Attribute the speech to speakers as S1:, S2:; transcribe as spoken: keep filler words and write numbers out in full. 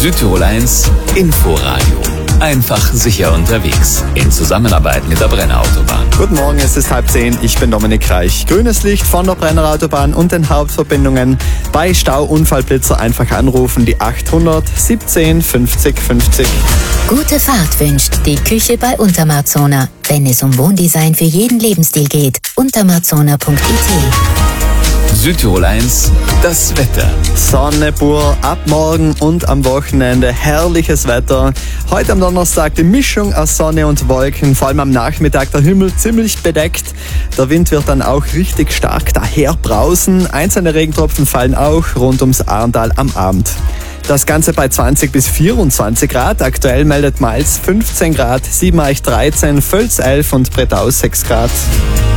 S1: Südtirol eins Inforadio. Einfach sicher unterwegs. In Zusammenarbeit mit der Brennerautobahn.
S2: Guten Morgen, es ist halb zehn. Ich bin Dominik Reich. Grünes Licht von der Brennerautobahn und den Hauptverbindungen. Bei Stau-Unfallblitzer einfach anrufen. Die achthundert siebzehn fünfzig fünfzig.
S3: Gute Fahrt wünscht die Küche bei Untermarzona. Wenn es um Wohndesign für jeden Lebensstil geht. untermarzona punkt it.
S1: Südtirol eins, das Wetter.
S2: Sonne pur, ab morgen und am Wochenende herrliches Wetter. Heute am Donnerstag die Mischung aus Sonne und Wolken, vor allem am Nachmittag der Himmel ziemlich bedeckt. Der Wind wird dann auch richtig stark daher brausen. Einzelne Regentropfen fallen auch rund ums Arntal am Abend. Das Ganze bei zwanzig bis vierundzwanzig Grad. Aktuell meldet Mals fünfzehn Grad, Siebeneich dreizehn, Völz elf und Brettau sechs Grad.